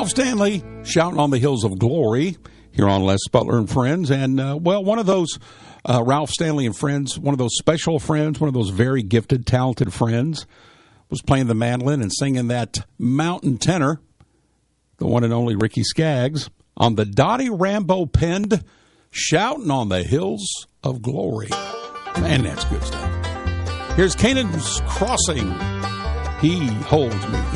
Ralph Stanley, Shouting on the Hills of Glory, here on Les Butler and Friends. And, one of those, Ralph Stanley and Friends, one of those special friends, one of those very gifted, talented friends, was playing the mandolin and singing that mountain tenor, the one and only Ricky Skaggs, on the Dottie Rambo penned Shouting on the Hills of Glory. Man, that's good stuff. Here's Canaan's Crossing. He holds me